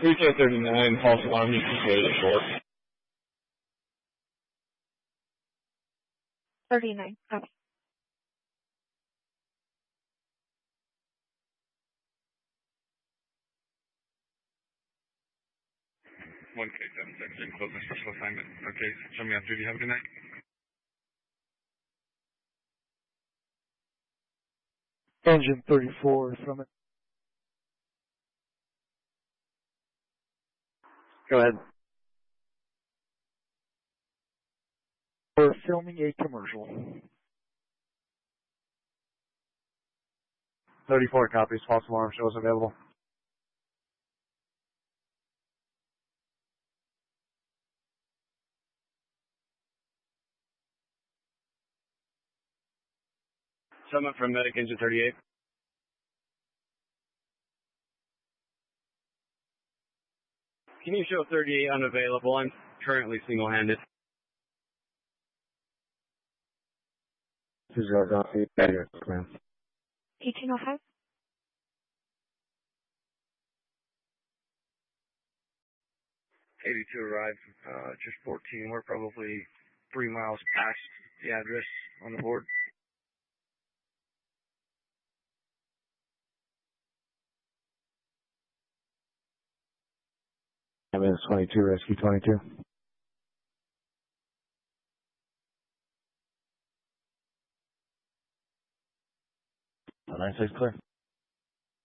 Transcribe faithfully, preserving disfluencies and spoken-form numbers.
three K thirty-nine, false alarm, you can say it short. thirty-nine, copy. one K seven six, close my special assignment. Okay, show me off duty. Have a good night. Engine thirty-four from it. Go ahead. We're filming a commercial. thirty-four copies, false alarm shows available. Summit from Medic Engine thirty-eight. Can you show thirty-eight unavailable? I'm currently single-handed. This is your copy. Here, ma'am. eighteen oh five. eighty-two arrived, uh, just fourteen. We're probably three miles past the address on the board. Ambulance twenty-two, rescue twenty-two. nine six clear.